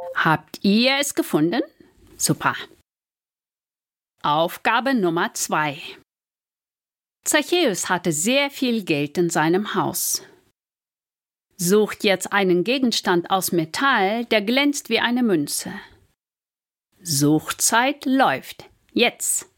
Habt ihr es gefunden? Super. Aufgabe Nummer 2. Zachäus hatte sehr viel Geld in seinem Haus. Sucht jetzt einen Gegenstand aus Metall, der glänzt wie eine Münze. Suchzeit läuft. Jetzt!